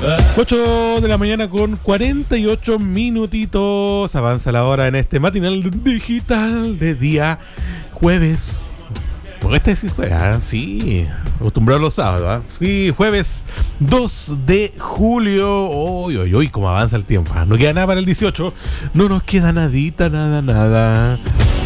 8 de la mañana con 48 minutitos. Avanza la hora en este matinal digital de día jueves. ¿Por qué decís jueves? Sí, acostumbrado los sábados. Sí, jueves 2 de julio. Uy, cómo avanza el tiempo. No queda nada para el 18. No nos queda nadita, nada.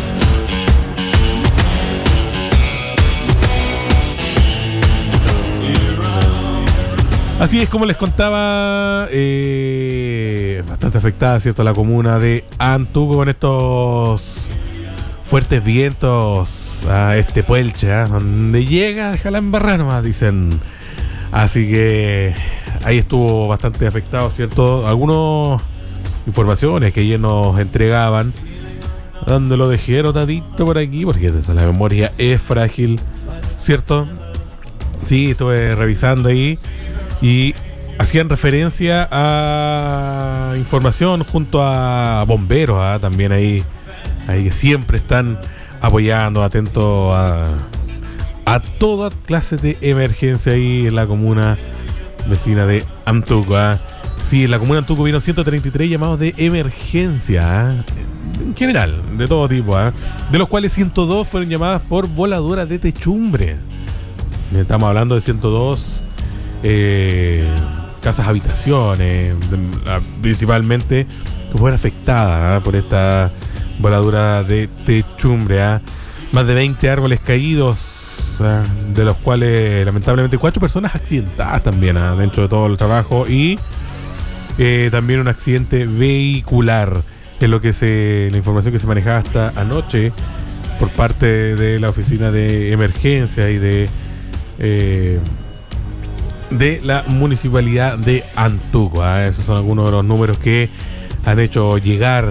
Así es, como les contaba, bastante afectada, ¿cierto?, la comuna de Antuco con estos fuertes vientos a este Puelche, donde llega, déjala embarrar nomás, dicen. Así que ahí estuvo bastante afectado, ¿cierto? Algunas informaciones que ellos nos entregaban, donde lo dejé anotadito por aquí, porque la memoria es frágil, ¿cierto? Sí, estuve revisando ahí. Y hacían referencia a información junto a bomberos, también ahí que siempre están apoyando, atentos a toda clase de emergencia ahí en la comuna vecina de Antuco. Sí, en la comuna de Antuco vieron 133 llamados de emergencia, en general, de todo tipo, de los cuales 102 fueron llamadas por voladuras de techumbre. Estamos hablando de 102 casas habitaciones, principalmente, que fueron afectadas por esta voladura de techumbre. Más de 20 árboles caídos, de los cuales lamentablemente 4 personas accidentadas también dentro de todo el trabajo, y también un accidente vehicular, es lo que la información que se manejaba hasta anoche por parte de la oficina de emergencia y de la municipalidad de Antuco. Esos son algunos de los números que han hecho llegar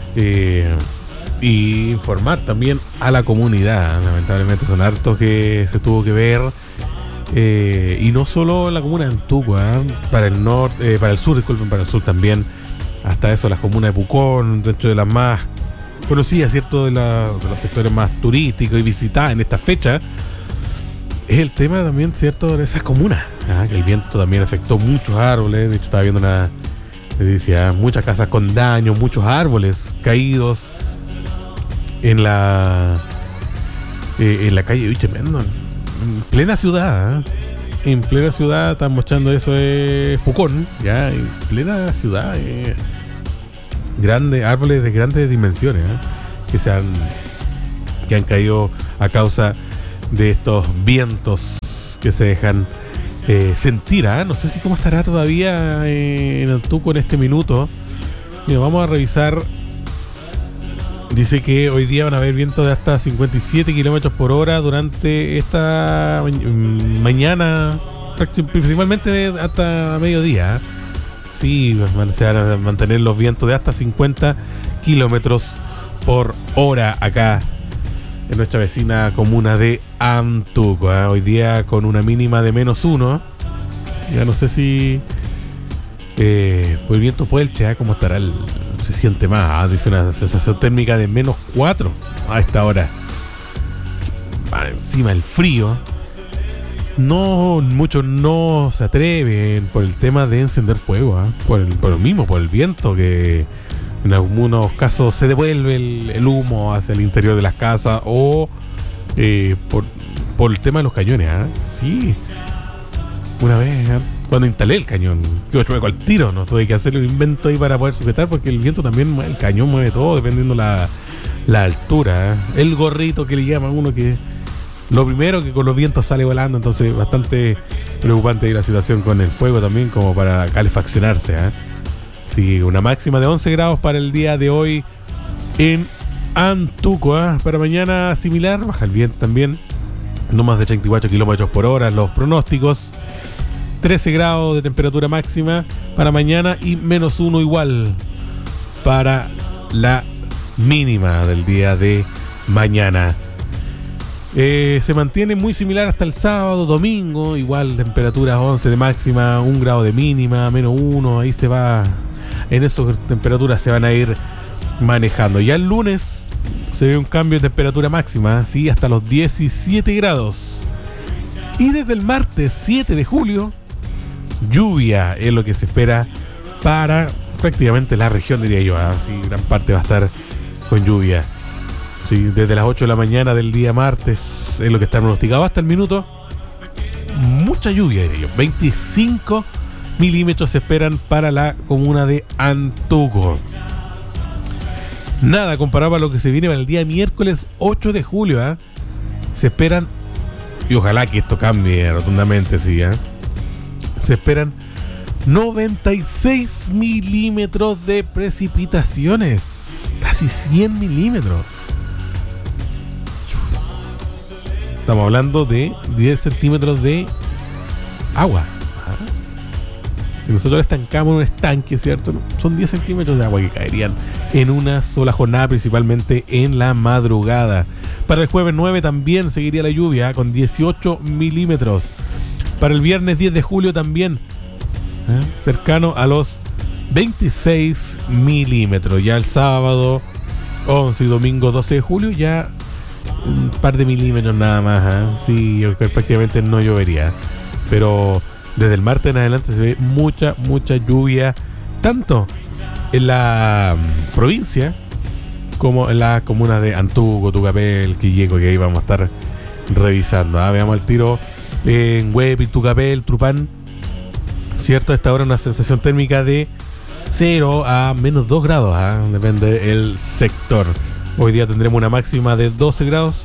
y informar también a la comunidad. Lamentablemente son hartos que se tuvo que ver, y no solo en la comuna de Antuco, para el norte, para el sur también, hasta eso, las comunas de Pucón, dentro de las más conocidas, ¿cierto?, de los sectores más turísticos y visitadas en esta fecha. Es el tema también, ¿cierto?, de esas comunas, que el viento también afectó muchos árboles. De hecho, estaba viendo una noticia, muchas casas con daño, muchos árboles caídos en la calle. Uy, tremendo, en plena ciudad, en plena ciudad, están mostrando eso, es Pucón, en plena ciudad, grandes árboles de grandes dimensiones, que han caído a causa de estos vientos que se dejan sentir. No sé si cómo estará todavía en Antuco en este minuto. Mira, vamos a revisar. Dice que hoy día van a haber vientos de hasta 57 kilómetros por hora durante esta mañana, principalmente hasta mediodía. Sí, se van a mantener los vientos de hasta 50 kilómetros por hora acá en nuestra vecina comuna de Antuco. Hoy día con una mínima de -1. Ya no sé si por el viento Puelche, ¿cómo estará? Se siente más. Dice una sensación térmica de -4 a esta hora. Encima el frío. Muchos no se atreven por el tema de encender fuego, por el viento, que en algunos casos se devuelve el humo hacia el interior de las casas, o por el tema de los cañones. Sí, una vez cuando instalé el cañón, yo chueco al tiro, no tuve que hacer un invento ahí para poder sujetar, porque el viento también el cañón mueve todo dependiendo la altura. El gorrito que le llaman uno, que lo primero que con los vientos sale volando. Entonces bastante preocupante ahí la situación con el fuego también, como para calefaccionarse. Sí, una máxima de 11 grados para el día de hoy en Antuco. Para mañana similar, baja el viento también, no más de 34 kilómetros por hora los pronósticos. 13 grados de temperatura máxima para mañana y -1 igual para la mínima del día de mañana. Se mantiene muy similar hasta el sábado, domingo, igual temperaturas 11 de máxima, 1 grado de mínima, -1, ahí se va, en esas temperaturas se van a ir manejando. Ya el lunes se ve un cambio de temperatura máxima, sí, hasta los 17 grados. Y desde el martes 7 de julio lluvia es lo que se espera para prácticamente la región, diría yo. Sí, gran parte va a estar con lluvia. Sí, desde las 8 de la mañana del día martes es lo que está pronosticado hasta el minuto. Mucha lluvia, diría yo. 25 milímetros se esperan para la comuna de Antuco. Nada comparado a lo que se viene para el día miércoles 8 de julio. Se esperan, y ojalá que esto cambie rotundamente, sí, se esperan 96 milímetros de precipitaciones. Casi 100 milímetros. Estamos hablando de 10 centímetros de agua. Si nosotros estancamos en un estanque, ¿cierto? Son 10 centímetros de agua que caerían en una sola jornada, principalmente en la madrugada. Para el jueves 9 también seguiría la lluvia con 18 milímetros. Para el viernes 10 de julio también, cercano a los 26 milímetros. Ya el sábado 11 y domingo 12 de julio ya un par de milímetros nada más. Sí, prácticamente no llovería. Pero desde el martes en adelante se ve mucha lluvia, tanto en la provincia como en las comunas de Antuco, Tucapel, Quilleco, que ahí vamos a estar revisando. Veamos el tiro en Huepi, Tucapel, Trupán. Cierto, a esta hora una sensación térmica de 0 a menos 2 grados, depende del sector. Hoy día tendremos una máxima de 12 grados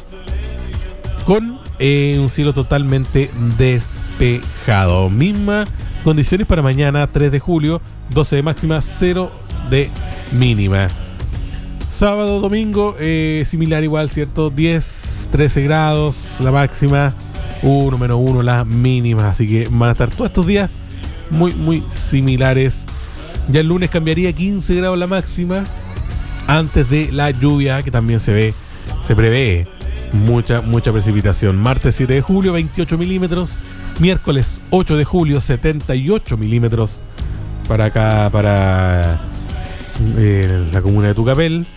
con un cielo totalmente despejado. Misma condiciones para mañana 3 de julio, 12 de máxima, 0 de mínima. Sábado, domingo, similar igual, ¿cierto? 10, 13 grados la máxima, 1, menos 1 las mínimas. Así que van a estar todos estos días muy similares. Ya el lunes cambiaría 15 grados la máxima antes de la lluvia, que también se prevé mucha precipitación. Martes 7 de julio, 28 milímetros. Miércoles 8 de julio, 78 milímetros para acá, para la comuna de Tucapel.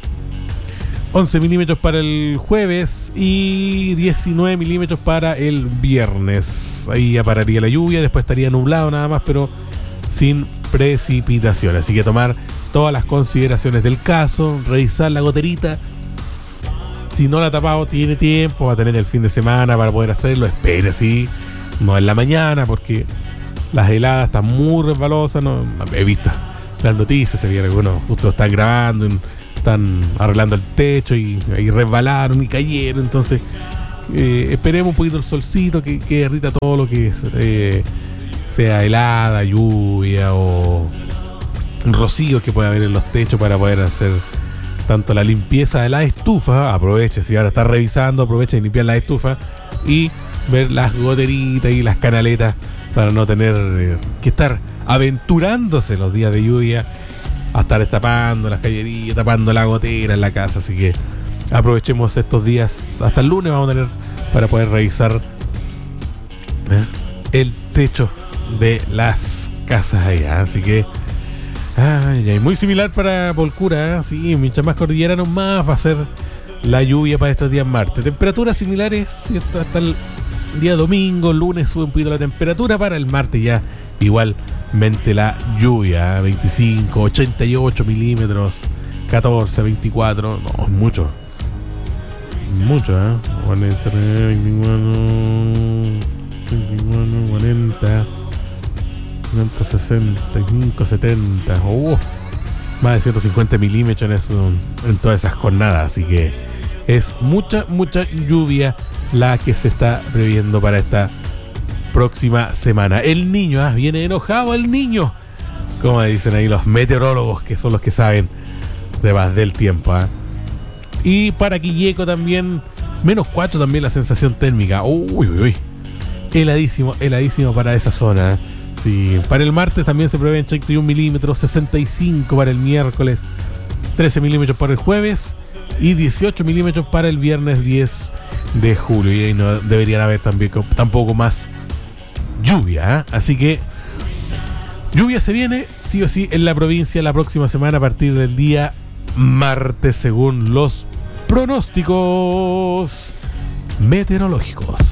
11 milímetros para el jueves y 19 milímetros para el viernes. Ahí ya pararía la lluvia, después estaría nublado nada más, pero sin precipitación. Así que tomar todas las consideraciones del caso, revisar la goterita. Si no la ha tapado, tiene tiempo, va a tener el fin de semana para poder hacerlo. Espere, sí, no en la mañana, porque las heladas están muy resbalosas. No, he visto las noticias, se ve que algunos justo están grabando, están arreglando el techo y resbalaron y cayeron. Entonces esperemos un poquito el solcito que derrita todo lo que sea helada, lluvia o rocíos que pueda haber en los techos para poder hacer tanto la limpieza de la estufa. Aproveche, si ahora está revisando, aproveche de limpiar la estufa y ver las goteritas y las canaletas para no tener que estar aventurándose los días de lluvia a estar destapando las cañerías, tapando la gotera en la casa. Así que aprovechemos estos días, hasta el lunes vamos a tener para poder revisar el techo de las casas allá. Así que muy similar para Polcura, sí, mientras más cordillera nomás va a ser la lluvia para estos días martes. Temperaturas similares, ¿cierto? Hasta el día domingo, lunes sube un poquito la temperatura. Para el martes ya igualmente la lluvia, 25, 88 milímetros, 14, 24, no, es mucho, 40, 21, 40, 65, 70, más de 150 milímetros en todas esas jornadas. Así que es mucha lluvia la que se está previendo para esta próxima semana. El niño, viene enojado el niño, como dicen ahí los meteorólogos, que son los que saben de más del tiempo. Y para Quilleco también, menos 4 también la sensación térmica. Heladísimo para esa zona. Sí, para el martes también se prevén 31 milímetros, 65 para el miércoles, 13 milímetros para el jueves y 18 milímetros para el viernes 10 de julio. Y ahí no deberían haber tampoco más lluvia. Así que lluvia se viene sí o sí en la provincia la próxima semana a partir del día martes, según los pronósticos meteorológicos.